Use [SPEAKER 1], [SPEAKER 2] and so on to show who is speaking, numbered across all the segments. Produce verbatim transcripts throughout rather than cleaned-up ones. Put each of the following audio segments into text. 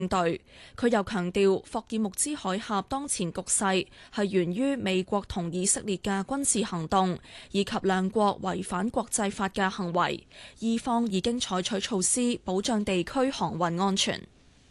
[SPEAKER 1] 對。佢又強調，霍爾木茲海峽當前局勢係源於美國同以色列嘅軍事行動，以及兩國違反國際法嘅行為，伊方已經採取措施保障地區航運安全。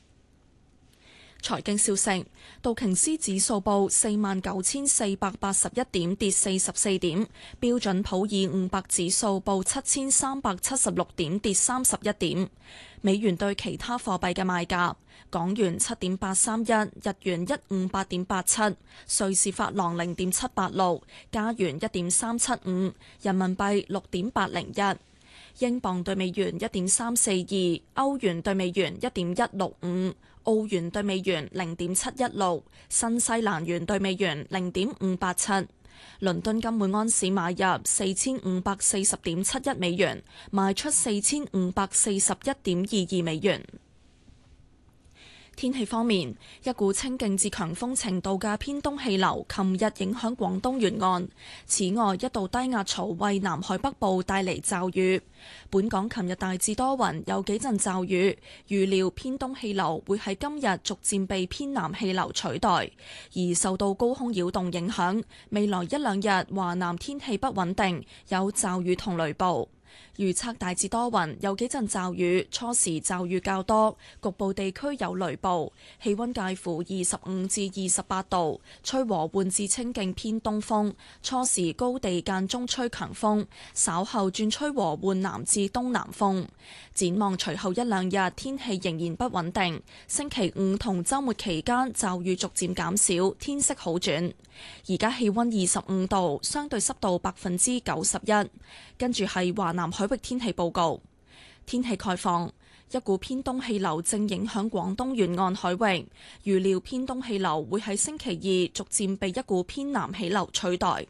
[SPEAKER 1] 財經消息，道瓊斯指數報四萬九千四百八十一點，跌四十四點；標準普爾五百指數報七千三百七十六點，跌三十一點。美元對其他貨幣嘅賣價：港元七點八三一，日元一五八點八七，瑞士法郎零點七八六，加元一點三七五，人民幣六點八零一，英鎊對美元一點三四二，歐元對美元一點一六五。澳元對美元零點七一六，新西蘭元對美元零點五八七。倫敦金每安士買入四千五百四十點七一美元，賣出四千五百四十一點二二美元。天氣方面，一股清勁至強風程度嘅偏東氣流琴日影響廣東沿岸，此外一道低壓槽為南海北部帶嚟驟雨。本港琴日大致多雲，有幾陣驟雨，預料偏東氣流會喺今日逐漸被偏南氣流取代，而受到高空擾動影響，未來一兩日華南天氣不穩定，有驟雨同雷暴。預測大致多雲，有幾陣驟雨，初時驟雨較多，局部地區有雷暴。氣溫介乎二十五至二十八度，吹和緩至清勁偏東風。初時高地間中吹強風，稍後轉吹和緩南至東南風。展望隨後一兩日天氣仍然不穩定，星期五同週末期間驟雨逐漸減少，天色好轉。而家氣溫二十五度，相對濕度百分之九十一。跟住係華南海域天氣報告。天氣概況，一股偏東氣流正影響廣東沿岸海域，預料偏東氣流會喺星期二逐漸被一股偏南氣流取代。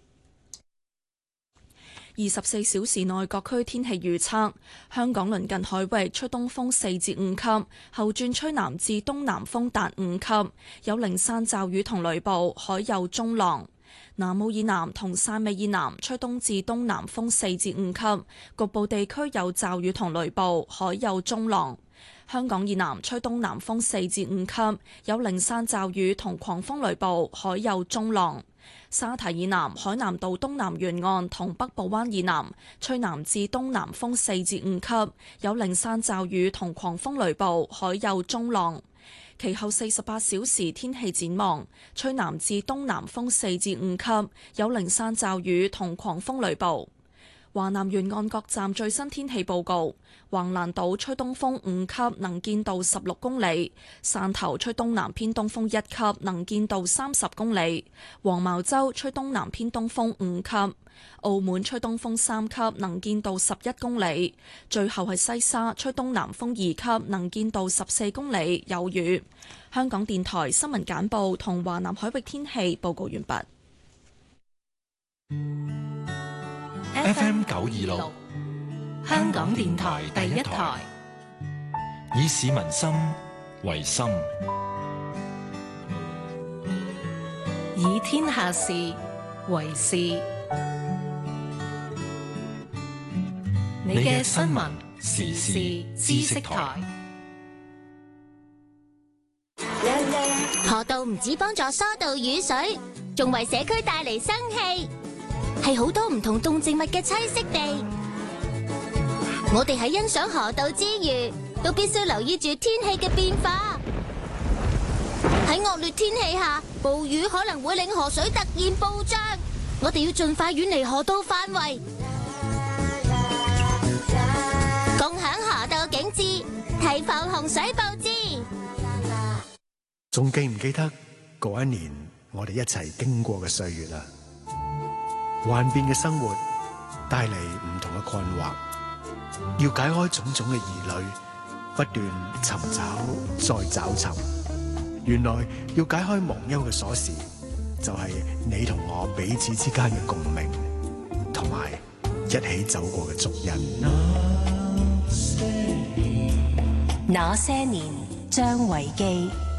[SPEAKER 1] 二十四小時內各區天氣預測：香港鄰近海域吹東風四至五級，後轉吹南至東南風達五級，有零散驟雨同雷暴，海有中浪。南澳以南同汕尾以南吹東至東南風四至五級，局部地區有驟雨同雷暴，海有中浪。香港以南吹東南風四至五級，有零散驟雨同狂風雷暴，海有中浪。沙堤以南、海南島東南沿岸同北部灣以南吹南至東南風四至五級，有零散驟雨同狂風雷暴，海有中浪。其後四十八小時天氣展望，吹南至東南風四至五級，有零散驟雨同狂風雷暴。華南沿岸各站最新天氣報告：橫瀾島吹東風五級，能見度十六公里；汕頭吹東南偏東風一級，能見度三十公里；黃茅洲吹東南偏東風五級；澳門吹東風三級，能見度十一公里；最後係西沙吹東南風二級，能見度十四公里，有雨。香港電台新聞簡報同華南海域天氣報告完畢。
[SPEAKER 2] F M 九二六，香港電台第一台，以市民心為心，
[SPEAKER 3] 以天下事為事。你嘅新聞時事知識台。
[SPEAKER 4] 河道唔止幫助疏導雨水，仲為社區帶嚟生氣。係好多唔同動植物嘅棲息地，我哋喺欣賞河道之餘，都必須留意住天氣嘅變化。喺惡劣天氣下，暴雨可能會令河水突然暴漲，我哋要盡快遠離河道範圍，共享河道景致，提防洪水暴至。
[SPEAKER 5] 仲記唔記得嗰一年我哋一齊經過嘅歲月啊？幻變嘅生活帶嚟唔同嘅困惑，要解開種種嘅疑慮，不斷尋找再找尋。原來要解開忘憂嘅鎖匙，就係你同我彼此之間嘅共鳴，同埋一起走過嘅足印。
[SPEAKER 6] 那些年，張維基。